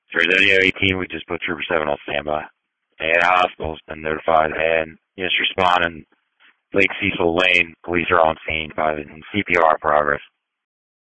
Resideo 18, we just put Trooper 7 on standby. And hospital's been notified, and just responding. Lake Cecil Lane, police are on scene, by CPR progress.